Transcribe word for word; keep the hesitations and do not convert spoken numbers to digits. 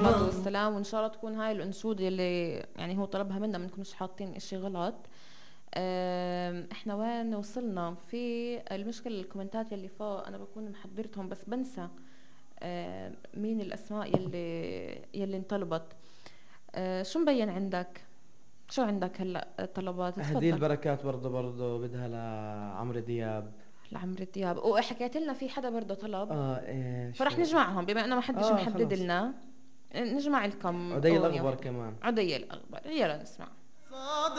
الصلاة والسلام. وإن شاء الله تكون هاي الأنشودة اللي يعني هو طلبها منا، ما نكونش حاطين إشي غلط. إحنا وين وصلنا في المشكلة؟ الكومنتات يلي فوق أنا بكون محضرتهم بس بنسى مين الأسماء يلي يلي انطلبت. شو مبين عندك؟ شو عندك هلا طلبات؟ هدي تفضل. البركات برضه برضه بدها لعمرو دياب. لعمرو دياب. وحكيت لنا في حدا برضه طلب، اه ايش فرح هو؟ نجمعهم بما انه ما حدش اه محدد خلاص. لنا. نجمع لكم عدي اغنيه الاغبر واحده. كمان. عدي الاخبار، يلا نسمع.